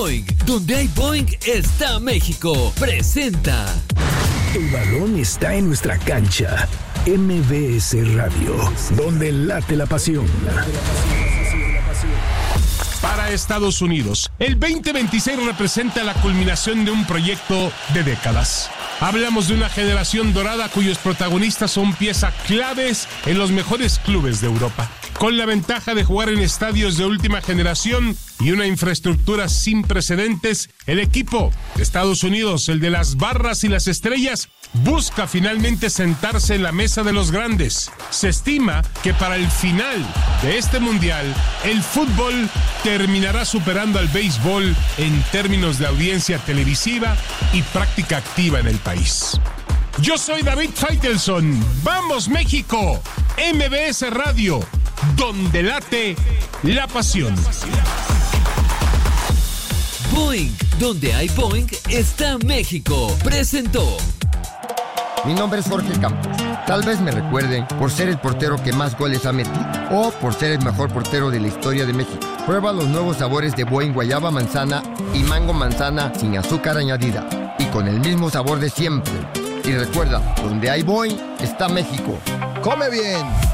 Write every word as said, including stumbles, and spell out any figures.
Boing, donde hay Boing está México. Presenta. El balón está en nuestra cancha. M B S Radio, donde late la pasión. Para Estados Unidos, el veinte veintiséis representa la culminación de un proyecto de décadas. Hablamos de una generación dorada cuyos protagonistas son piezas claves en los mejores clubes de Europa. Con la ventaja de jugar en estadios de última generación y una infraestructura sin precedentes, el equipo de Estados Unidos, el de las barras y las estrellas, busca finalmente sentarse en la mesa de los grandes. Se estima que para el final de este mundial, el fútbol terminará superando al béisbol en términos de audiencia televisiva y práctica activa en el país. Yo soy David Faitelson. ¡Vamos, México! M B S Radio, donde late la pasión. Boing, donde hay Boing está México. Presentó. Mi nombre es Jorge Campos. Tal vez me recuerden por ser el portero que más goles ha metido o por ser el mejor portero de la historia de México. Prueba los nuevos sabores de Boing guayaba manzana y mango manzana sin azúcar añadida y con el mismo sabor de siempre. Y recuerda, donde hay Boing está México. ¡Come bien!